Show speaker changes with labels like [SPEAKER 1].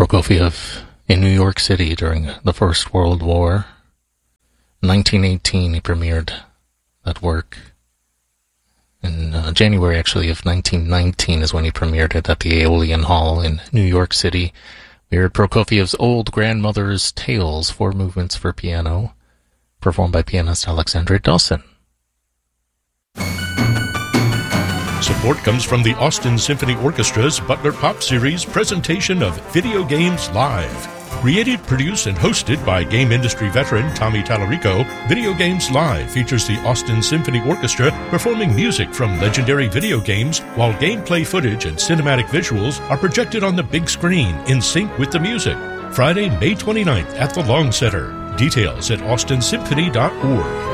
[SPEAKER 1] Prokofiev in New York City during the First World War. In 1918, he premiered that work. In January, actually, of 1919 is when he premiered it at the Aeolian Hall in New York City. We heard Prokofiev's Old Grandmother's Tales, 4 movements for piano, performed by pianist Alexandre Dawson.
[SPEAKER 2] Support comes from the Austin Symphony Orchestra's Butler Pop Series presentation of Video Games Live. Created, produced, and hosted by game industry veteran Tommy Tallarico, Video Games Live features the Austin Symphony Orchestra performing music from legendary video games, while gameplay footage and cinematic visuals are projected on the big screen in sync with the music. Friday, May 29th at the Long Center. Details at austinsymphony.org.